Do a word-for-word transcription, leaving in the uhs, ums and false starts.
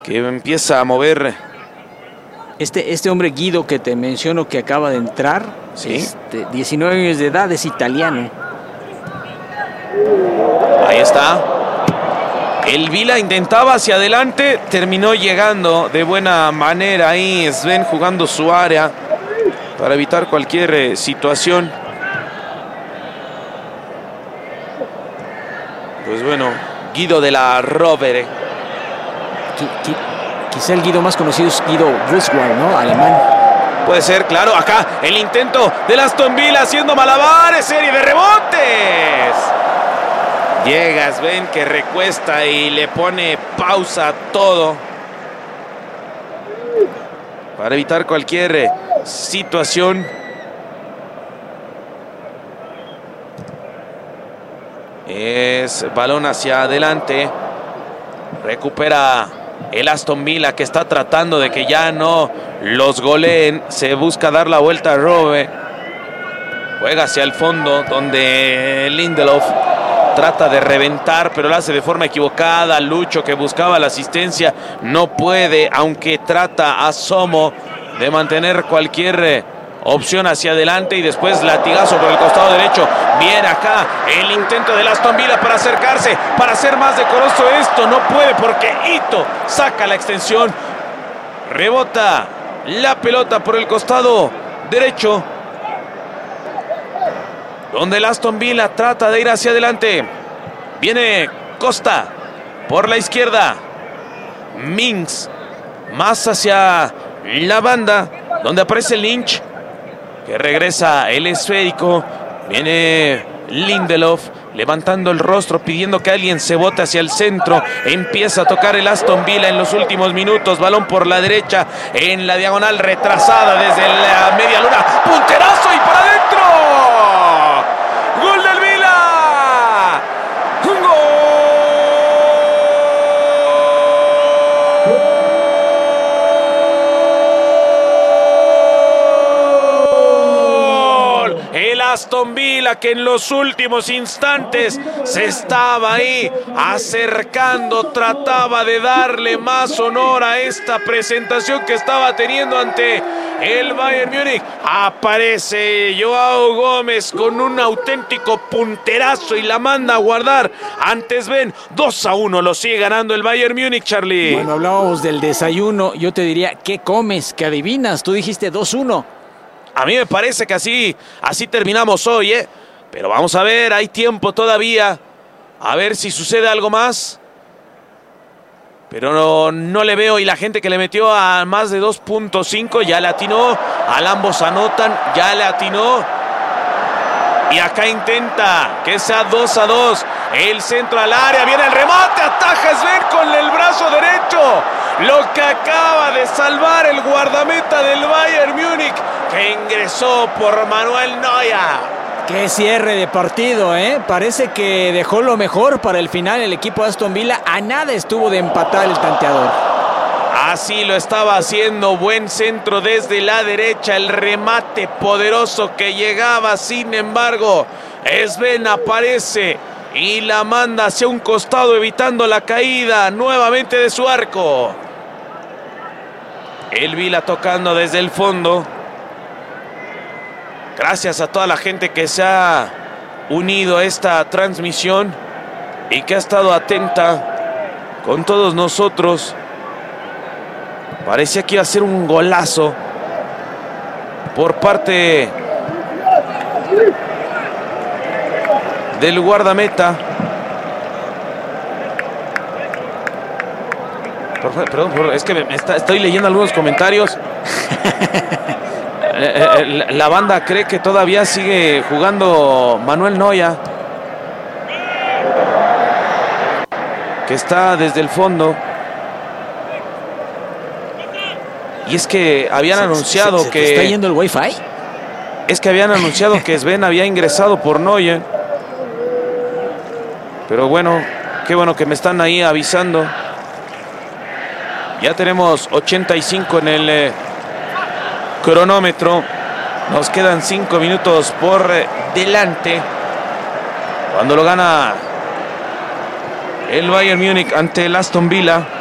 que empieza a mover. Este, este hombre Guido que te menciono que acaba de entrar, ¿sí? este, diecinueve años de edad, es italiano. Ahí está. El Vila intentaba hacia adelante, terminó llegando de buena manera ahí Sven jugando su área para evitar cualquier eh, situación. Pues bueno, Guido de la Rovere. Qui, qui, quizá el Guido más conocido es Guido Buswald, ¿no? Alemán. Puede ser, claro. Acá el intento del Aston Villa haciendo malabares, serie de rebotes. Llega Sven que recuesta y le pone pausa a todo para evitar cualquier situación. Es balón hacia adelante. Recupera el Aston Villa que está tratando de que ya no los goleen. Se busca dar la vuelta a Robe. Juega hacia el fondo donde Lindelof trata de reventar, pero lo hace de forma equivocada. Lucho, que buscaba la asistencia, no puede, aunque trata a Somo de mantener cualquier opción hacia adelante. Y después latigazo por el costado derecho. Viene acá el intento del Aston Villa para acercarse, para hacer más decoroso esto. No puede porque Ito saca la extensión. Rebota la pelota por el costado derecho, donde el Aston Villa trata de ir hacia adelante. Viene Costa por la izquierda. Mings más hacia la banda, donde aparece Lynch, que regresa el esférico. Viene Lindelof levantando el rostro, pidiendo que alguien se bote hacia el centro. Empieza a tocar el Aston Villa en los últimos minutos. Balón por la derecha, en la diagonal retrasada desde la media luna. Punterazo y para adentro. ¡Gol del Villa! ¡Un gol! El Aston Villa, que en los últimos instantes se estaba ahí acercando, trataba de darle más honor a esta presentación que estaba teniendo ante el Bayern Múnich. Aparece Joao Gómez con un auténtico punterazo y la manda a guardar ante Sven. dos a uno lo sigue ganando el Bayern Múnich, Charlie. Bueno, hablábamos del desayuno. Yo te diría, ¿qué comes? ¿Qué adivinas? Tú dijiste dos uno. A mí me parece que así, así terminamos hoy, ¿eh? Pero vamos a ver, hay tiempo todavía. A ver si sucede algo más. Pero no, no le veo, y la gente que le metió a más de dos punto cinco ya le atinó. Al ambos anotan, ya le atinó. Y acá intenta que sea dos a dos. El centro al área, viene el remate, ataja Sven con el brazo derecho. Lo que acaba de salvar el guardameta del Bayern Múnich, que ingresó por Manuel Neuer. Qué cierre de partido, ¿eh? Parece que dejó lo mejor para el final el equipo de Aston Villa. A nada estuvo de empatar el tanteador. Así lo estaba haciendo. Buen centro desde la derecha. El remate poderoso que llegaba. Sin embargo, Sven aparece y la manda hacia un costado, evitando la caída nuevamente de su arco. El Villa tocando desde el fondo. Gracias a toda la gente que se ha unido a esta transmisión y que ha estado atenta con todos nosotros. Parecía que iba a ser un golazo por parte del guardameta. Perdón, es que me está, estoy leyendo algunos comentarios. La banda cree que todavía sigue jugando Manuel Neuer, que está desde el fondo. Y es que habían ¿Se, anunciado se, se que... ¿Está yendo el Wi-Fi? Es que habían anunciado que Sven había ingresado por Neuer. Pero bueno, qué bueno que me están ahí avisando. Ya tenemos ochenta y cinco en el eh, cronómetro. Nos quedan cinco minutos por eh, delante. Cuando lo gana el Bayern Múnich ante el Aston Villa.